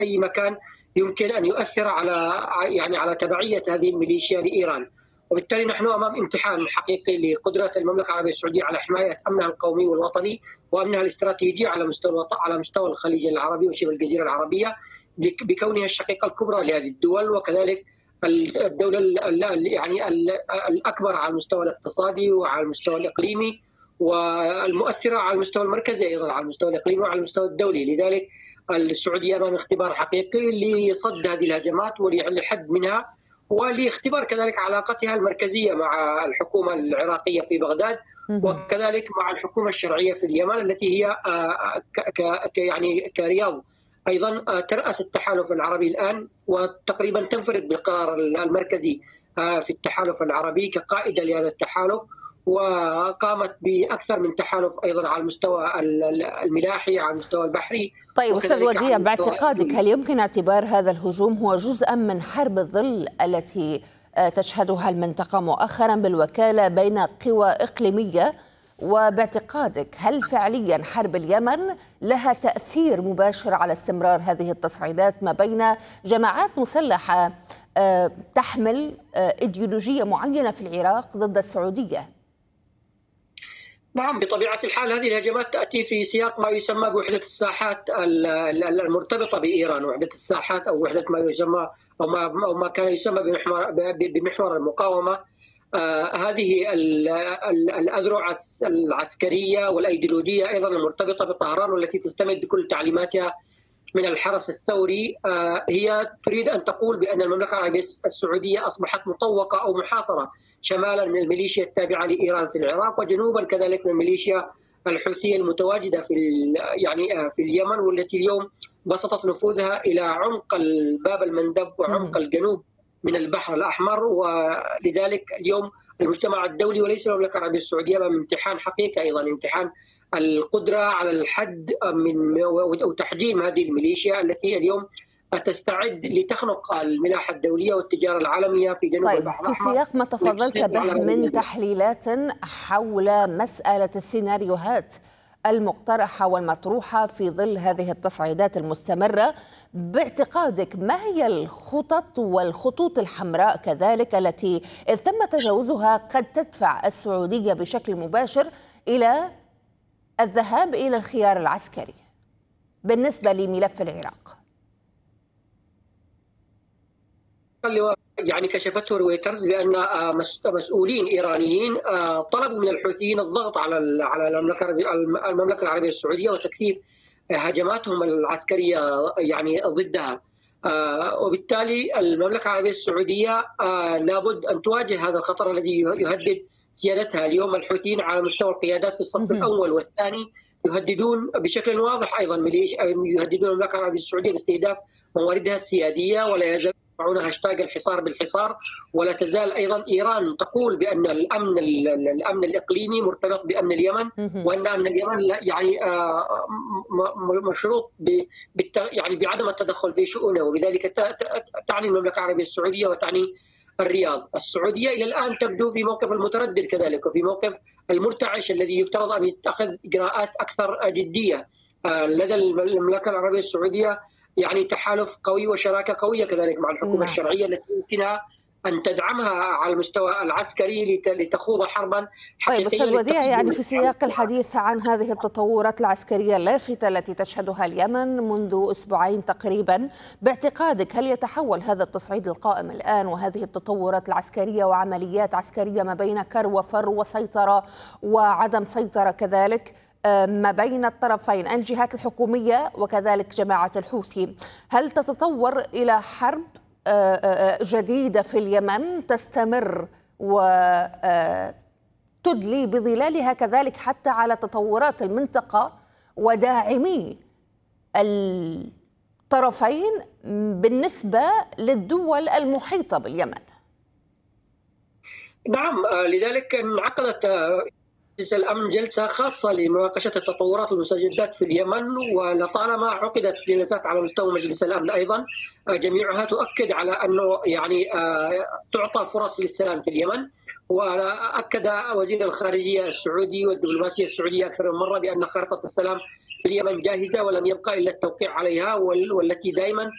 أي مكان يمكن أن يؤثر على تبعية هذه الميليشيا لإيران. وبالتالي نحن أمام امتحان حقيقي لقدرة المملكة العربية السعودية على حماية أمنها القومي والوطني وأمنها الاستراتيجي على مستوى الخليج العربي وشبه الجزيرة العربية، بكونها الشقيقة الكبرى لهذه الدول، وكذلك الدولة الأكبر على المستوى الاقتصادي وعلى المستوى الإقليمي، والمؤثرة على المستوى المركزي أيضا على المستوى الإقليمي وعلى المستوى الدولي. لذلك السعودية أمام اختبار حقيقي لصد هذه الهجمات وللحد منها، ولاختبار كذلك علاقتها المركزية مع الحكومة العراقية في بغداد، وكذلك مع الحكومة الشرعية في اليمن التي هي كرياض أيضا ترأس التحالف العربي الآن، وتقريبا تنفرد بالقرار المركزي في التحالف العربي كقائدة لهذا التحالف، وقامت بأكثر من تحالف أيضا على المستوى الملاحي، على المستوى البحري. طيب أستاذ وديع، باعتقادك هل يمكن اعتبار هذا الهجوم هو جزءا من حرب الظل التي تشهدها المنطقة مؤخرا بالوكالة بين قوى إقليمية؟ وباعتقادك هل فعليا حرب اليمن لها تأثير مباشر على استمرار هذه التصعيدات ما بين جماعات مسلحة تحمل إيديولوجية معينة في العراق ضد السعودية؟ نعم، بطبيعة الحال هذه الهجمات تأتي في سياق ما يسمى بوحدة الساحات المرتبطة بإيران، وحدة الساحات أو وحدة ما يسمى أو ما كان يسمى بمحور المقاومة. هذه الأذرع العسكرية والأيديولوجية أيضا المرتبطة بطهران والتي تستمد بكل تعليماتها من الحرس الثوري، هي تريد أن تقول بأن المملكة العربية السعودية أصبحت مطوقة أو محاصرة شمالا من الميليشيا التابعة لإيران في العراق، وجنوبا كذلك من الميليشيا الحوثية المتواجدة في اليمن، والتي اليوم بسطت نفوذها إلى عمق باب المندب وعمق الجنوب من البحر الأحمر. ولذلك اليوم المجتمع الدولي وليس المملكة العربية السعودية أمام امتحان حقيقي، أيضا امتحان القدرة على الحد من أو تحجيم هذه الميليشيا التي اليوم تستعد لتخنق الملاحة الدولية والتجارة العالمية في جنوب البحر الأحمر. في سياق ما تفضلت به من تحليلات حول مسألة السيناريوهات المقترحة والمطروحة في ظل هذه التصعيدات المستمرة، باعتقادك ما هي الخطط والخطوط الحمراء كذلك التي إذ تم تجاوزها قد تدفع السعودية بشكل مباشر إلى الذهاب إلى الخيار العسكري بالنسبة لملف العراق؟ كشفته رويترز بأن مسؤولين إيرانيين طلبوا من الحوثيين الضغط على المملكة العربية السعودية وتكثيف هجماتهم العسكرية ضدها. وبالتالي المملكة العربية السعودية لابد أن تواجه هذا الخطر الذي يهدد سيادتها. اليوم الحوثيين على مستوى القيادات في الصف الأول والثاني يهددون بشكل واضح أيضا يهددون المملكة العربية السعودية باستهداف مواردها السيادية، ولا يزال هاشتاج الحصار بالحصار. ولا تزال ايضا ايران تقول بان الامن الاقليمي مرتبط بامن اليمن، وان امن اليمن مشروط بعدم التدخل في شؤونه، وبذلك تعني المملكه العربيه السعوديه وتعني الرياض. السعوديه الى الان تبدو في موقف المتردد كذلك، وفي موقف المرتعش الذي يفترض ان يتخذ اجراءات اكثر جديه. لدى المملكه العربيه السعوديه تحالف قوي وشراكة قوية كذلك مع الحكومة الشرعية التي يمكنها أن تدعمها على المستوى العسكري لتخوض حربا حقيقية. طيب أستاذ وديع، في سياق الحديث عن هذه التطورات العسكرية اللافتة التي تشهدها اليمن منذ أسبوعين تقريبا، باعتقادك هل يتحول هذا التصعيد القائم الآن وهذه التطورات العسكرية وعمليات عسكرية ما بين كر وفر وسيطرة وعدم سيطرة كذلك ما بين الطرفين الجهات الحكومية وكذلك جماعة الحوثي، هل تتطور إلى حرب جديدة في اليمن تستمر وتدلي بظلالها كذلك حتى على تطورات المنطقة وداعمي الطرفين بالنسبة للدول المحيطة باليمن؟ نعم، لذلك انعقدت مجلس الأمن جلسة خاصة لمناقشة التطورات والمستجدات في اليمن، ولطالما عقدت جلسات على مستوى مجلس الأمن أيضا جميعها تؤكد على أنه تعطى فرص للسلام في اليمن. وأكد وزير الخارجية السعودي والدبلوماسية السعودية أكثر من مرة بأن خارطة السلام في اليمن جاهزة ولم يبقى إلا التوقيع عليها، والتي دائما